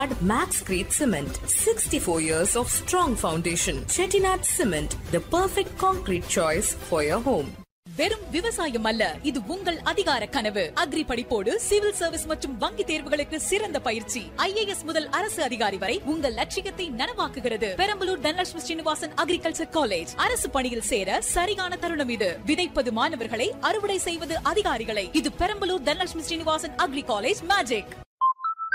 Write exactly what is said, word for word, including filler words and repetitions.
Max Crete Cement, sixty-four years of strong foundation. Chettinad Cement, the perfect concrete choice for your home. வெறும் விவசாயம் அல்ல, இது உங்கள் அதிகார கனவு. அக்ரி படிப்போடு சிவில் சர்வீஸ் மற்றும் வங்கி தேர்வுகளுக்கு சிறந்த பயிற்சி. ஐ ஏ எஸ் முதல் அரசு அதிகாரி வரை உங்கள் லட்சியத்தை நனவாக்குகிறது. Perambalur Dhanalakshmi Srinivasan agriculture college. அரசு பணியில் சேர சரியான தருணம் இது. விதைப்பது மாணவர்களை, அறுவடை செய்வது அதிகாரிகளை. இது Perambalur Dhanalakshmi Srinivasan agri college magic.